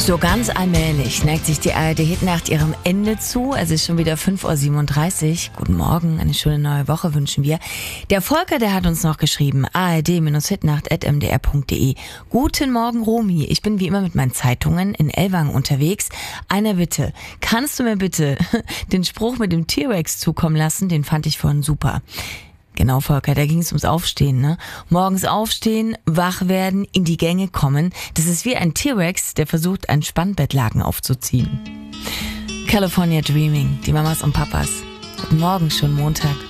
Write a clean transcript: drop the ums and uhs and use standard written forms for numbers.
So ganz allmählich neigt sich die ARD-Hitnacht ihrem Ende zu. Es ist schon wieder 5.37 Uhr. Guten Morgen, eine schöne neue Woche wünschen wir. Der Volker, der hat uns noch geschrieben, ard-hitnacht@mdr.de. Guten Morgen, Romy. Ich bin wie immer mit meinen Zeitungen in Ellwangen unterwegs. Eine Bitte. Kannst du mir bitte den Spruch mit dem T-Rex zukommen lassen? Den fand ich vorhin super. Genau, Volker, da ging es ums Aufstehen, ne? Morgens aufstehen, wach werden, in die Gänge kommen. Das ist wie ein T-Rex, der versucht, einen Spannbettlaken aufzuziehen. California Dreaming, die Mamas und Papas. Guten Morgen, schon Montag.